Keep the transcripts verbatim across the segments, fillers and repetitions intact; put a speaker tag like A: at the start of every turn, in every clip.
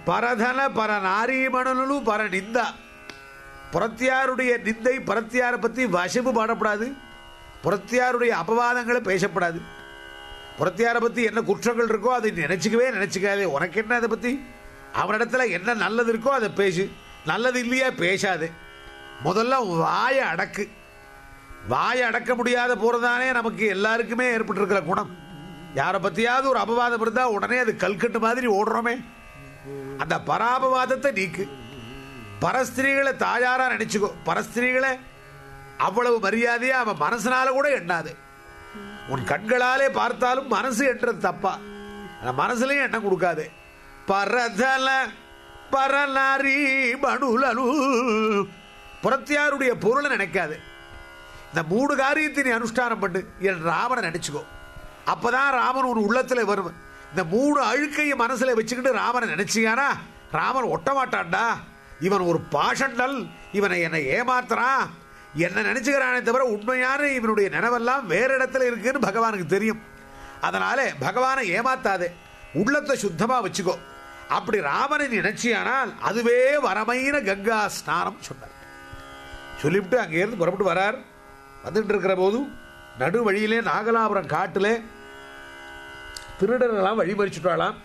A: பரதன பர நாரீமணனு பர நிந்தா. புறத்தியாருடைய நிந்தை, புறத்தியாரை பற்றி வசவு பாடப்படாது, புறத்தியாருடைய அபவாதங்களை பேசப்படாது. புறத்தியாரை பற்றி என்ன குற்றங்கள் இருக்கோ அதை நினைச்சுக்கவே நினைச்சுக்காதே. உனக்கு என்ன அதை பற்றி, அவனிடத்துல என்ன நல்லது இருக்கோ அதை பேசு, நல்லது இல்லையா பேசாது. முதல்ல வாயை அடக்கு. வாயை அடக்க முடியாத போறதானே நமக்கு எல்லாருக்குமே ஏற்பட்டிருக்கிற குணம். யாரை பற்றியாவது ஒரு அபவாதம் இருந்தால் உடனே அது கல்கட்டு மாதிரி ஓடுறோமே. அந்த பராபவாதத்தை நீக்கு. பரஸ்திரீகளை தாயாரா நினைச்சுக்கோ. பரஸ்திரீகளை அவ்வளவு மரியாதையா அவன் மனசனால கூட எண்ணாது. உன் கண்களாலே பார்த்தாலும் மனசு எண்றது தப்பா, மனசுலயும் எண்ணம் கொடுக்காது. பரதல பரநாரி மணுலனு, புறத்தியாருடைய பொருளை நினைக்காது. இந்த மூணு காரியத்தை நீ அனுஷ்டானம் பண்ணு, என் ராமனை நினைச்சுக்கோ. அப்பதான் ராமன் உன் உள்ளத்துல வரும். இந்த மூணு அழுக்கையை மனசுல வச்சுக்கிட்டு ராமனை நினைச்சியானா ராமன் ஒட்ட மாட்டான்டா. இவன் ஒரு பாஷண்டல், இவனை என்னை ஏமாத்துறான், என்ன நினைச்சுக்கிறானே தவிர உண்மையான இவனுடைய நினைவெல்லாம் வேற இடத்துல இருக்குன்னு பகவானுக்கு தெரியும். அதனால பகவானை ஏமாத்தாதே, உள்ளத்தை சுத்தமா வச்சுக்கோ. அப்படி ராமனை நினைச்சியானால் அதுவே வரமையின கங்கா ஸ்நானம் சொன்னார். சொல்லிவிட்டு அங்கேருந்து புறப்பட்டு வரார். வந்துட்டு இருக்கிற போது நடு வழியிலே நாகலாபுரம் காட்டிலே திருடர்களெல்லாம் வழிமறிச்சுட்டாலாம்.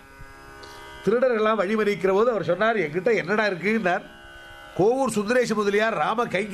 A: திருடர்கள்லாம் வழிமறிக்கிற போது அவர் சொன்னார், என்கிட்ட என்னடா இருக்குன்னார். கோவூர் சுந்தரேச முதலியார் ராம கை